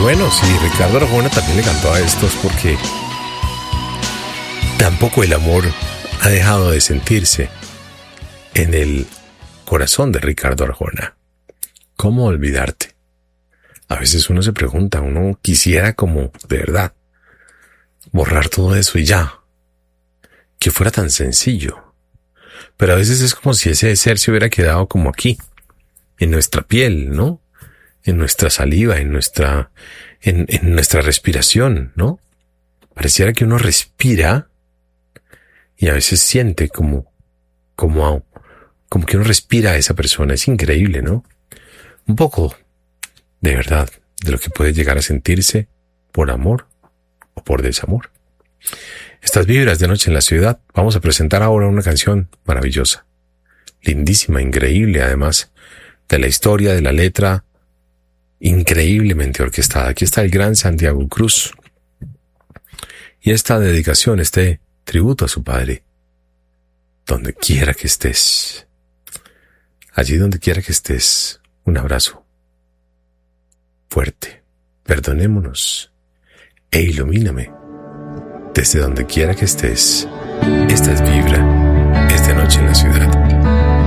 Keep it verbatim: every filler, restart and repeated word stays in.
bueno, sí, Ricardo Arjona también le cantó a estos porque tampoco el amor ha dejado de sentirse en el corazón de Ricardo Arjona. ¿Cómo olvidarte? A veces uno se pregunta, uno quisiera como, de verdad, borrar todo eso y ya. Que fuera tan sencillo. Pero a veces es como si ese ser se hubiera quedado como aquí, en nuestra piel, ¿no? En nuestra saliva, en nuestra, en, en nuestra respiración, ¿no? Pareciera que uno respira y a veces siente como, como, como que uno respira a esa persona. Es increíble, ¿no? Un poco, de verdad, de lo que puede llegar a sentirse por amor o por desamor. Estas vibras de Noche en la Ciudad, vamos a presentar ahora una canción maravillosa, lindísima, increíble, además de la historia, de la letra, increíblemente orquestada. Aquí está el gran Santiago Cruz y esta dedicación, este tributo a su padre. Donde quiera que estés, allí donde quiera que estés, un abrazo fuerte, perdonémonos e ilumíname desde donde quiera que estés. Esta es Vibra, esta noche en la ciudad.